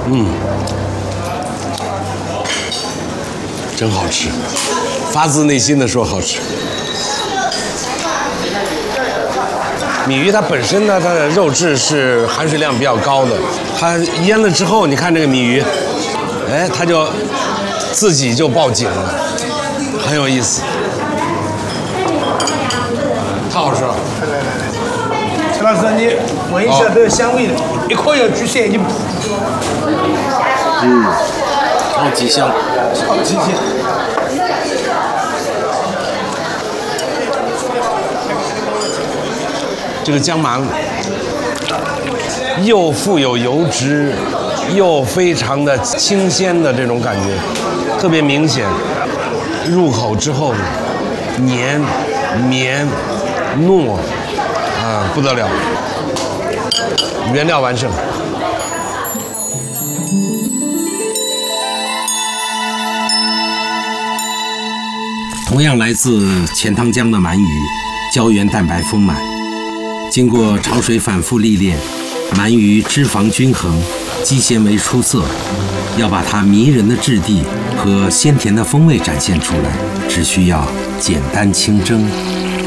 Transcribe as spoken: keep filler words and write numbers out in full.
嗯，真好吃，发自内心的说好吃。米鱼它本身呢，它的肉质是含水量比较高的，它腌了之后，你看这个米鱼，哎，它就自己就报警了，很有意思，太好吃了。 来来来，陈老师，你闻一下这个香味的，一口咬巨蟹已经， 嗯，超级香， 超级香。 这个姜芒又富有油脂，又非常的清鲜的这种感觉，特别明显。入口之后，黏、绵、糯，啊，不得了，原料完胜。 同样来自钱塘江的鳗鱼，胶原蛋白丰满。经过潮水反复历练，鳗鱼脂肪均衡，肌纤维出色。要把它迷人的质地和鲜甜的风味展现出来，只需要简单清蒸。